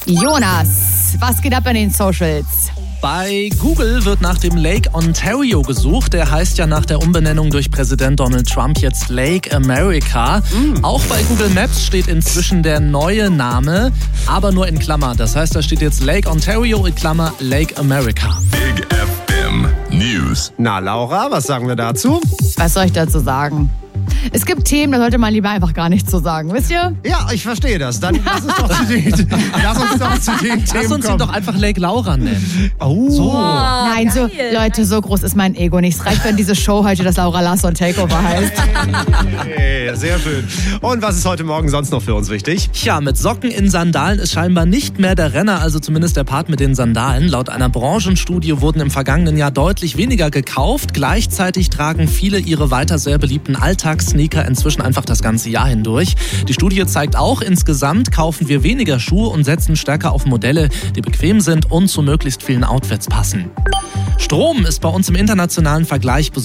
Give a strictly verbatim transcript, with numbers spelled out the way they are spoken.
Jonas, was geht ab an den Socials? Bei Google wird nach dem Lake Ontario gesucht. Der heißt ja nach der Umbenennung durch Präsident Donald Trump jetzt Lake America. Mm. Auch bei Google Maps steht inzwischen der neue Name, aber nur in Klammer. Das heißt, da steht jetzt Lake Ontario in Klammer Lake America. Big F M News. Na Laura, was sagen wir dazu? Was soll ich dazu sagen? Es gibt Themen, da sollte man lieber einfach gar nichts zu sagen, wisst ihr? Ja, ich verstehe das. Dann lass uns doch zu den, lass uns doch zu den Themen Lass uns ihn kommen. doch einfach Lake Laura nennen. Oh. So. Nein, so, Leute, so groß ist mein Ego nicht. Es reicht, wenn diese Show heute das Laura Larsson Takeover heißt. Hey, sehr schön. Und was ist heute Morgen sonst noch für uns wichtig? Tja, mit Socken in Sandalen ist scheinbar nicht mehr der Renner, also zumindest der Part mit den Sandalen. Laut einer Branchenstudie wurden im vergangenen Jahr deutlich weniger gekauft. Gleichzeitig tragen viele ihre weiter sehr beliebten Alltagssneaker inzwischen einfach das ganze Jahr hindurch. Die Studie zeigt auch, insgesamt kaufen wir weniger Schuhe und setzen stärker auf Modelle, die bequem sind und zu möglichst vielen Outfits passen. Strom ist bei uns im internationalen Vergleich besonders